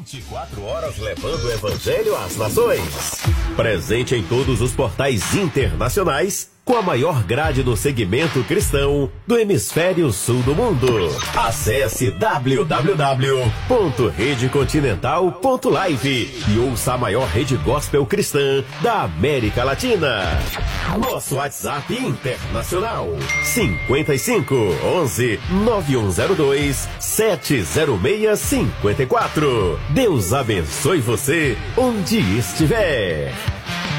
24 horas levando o evangelho às nações. Presente em todos os portais internacionais, com a maior grade do segmento cristão do hemisfério sul do mundo. Acesse www.redecontinental.live e ouça a maior rede gospel cristã da América Latina. Nosso WhatsApp internacional 55 11 9102 70654. Deus abençoe você onde estiver.